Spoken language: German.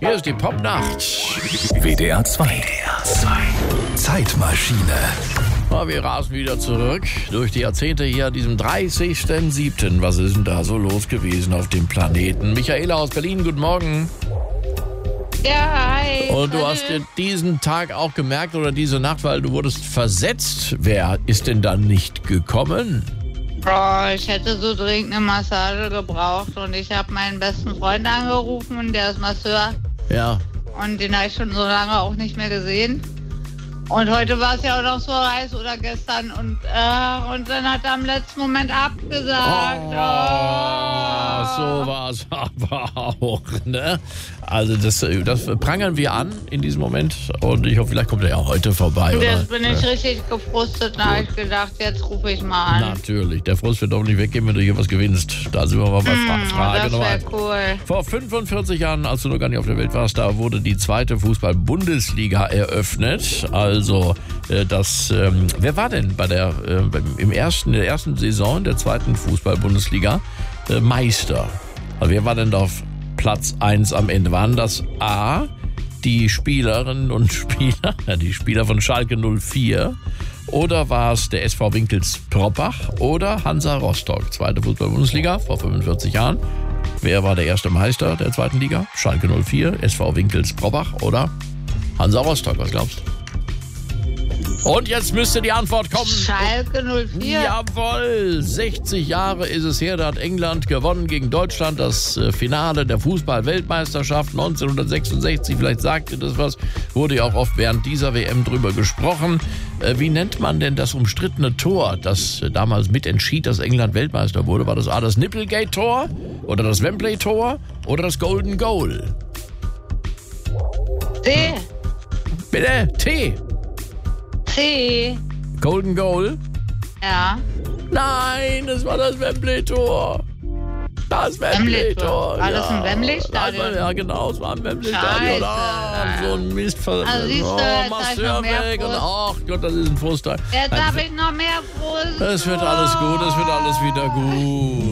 Hier ist die Popnacht. WDR 2. Zeitmaschine. Wir rasen wieder zurück durch die Jahrzehnte hier an diesem 30.07. Was ist denn da so los gewesen auf dem Planeten? Michaela aus Berlin, guten Morgen. Ja, hi. Und du hast dir diesen Tag auch gemerkt oder diese Nacht, weil du wurdest versetzt. Wer ist denn dann nicht gekommen? Ich hätte so dringend eine Massage gebraucht und ich habe meinen besten Freund angerufen, der ist Masseur Ja. und den habe ich schon so lange auch nicht mehr gesehen. Und heute war es ja auch noch so heiß oder gestern und dann hat er am letzten Moment abgesagt. So war es aber auch, ne? Also das prangern wir an in diesem Moment und ich hoffe, vielleicht kommt er ja heute vorbei. Jetzt Oder? bin ich richtig gefrustet, da habe ich gedacht, jetzt rufe ich mal an. Natürlich, der Frust wird doch nicht weggehen, wenn du hier was gewinnst. Da sind wir mal bei Frage das Nummer wäre 1. cool. Vor 45 Jahren, als du noch gar nicht auf der Welt warst, da wurde die zweite Fußball-Bundesliga eröffnet. Also wer war denn in der ersten Saison der zweiten Fußball-Bundesliga Meister? Also wer war denn da auf Platz 1 am Ende? Waren das A, die Spielerinnen und Spieler, die Spieler von Schalke 04? Oder war es der SV Winkels-Proppach oder Hansa Rostock? Zweite Fußball-Bundesliga vor 45 Jahren. Wer war der erste Meister der zweiten Liga? Schalke 04, SV Winkels-Proppach oder Hansa Rostock? Was glaubst du? Und jetzt müsste die Antwort kommen. Schalke 04? Jawohl, 60 Jahre ist es her, da hat England gewonnen gegen Deutschland, das Finale der Fußball-Weltmeisterschaft 1966. Vielleicht sagt ihr das was, wurde ja auch oft während dieser WM drüber gesprochen. Wie nennt man denn das umstrittene Tor, das damals mitentschied, dass England Weltmeister wurde? War das A, das Nipplegate-Tor oder das Wembley-Tor oder das Golden Goal? C. Bitte, T. C. Golden Goal? Ja. Nein, das war das Wembley-Tor. Das Wembley-Tor. War das ein Wembley-Stadion? Ja, genau, es war ein Wembley-Stadion. Scheiße. So ein Mist. Also siehst du, jetzt hab ich noch mehr weg. Und, Frust. ach Gott, das ist ein Frust. Jetzt habe ich noch mehr Frust. Es wird alles gut, es wird alles wieder gut.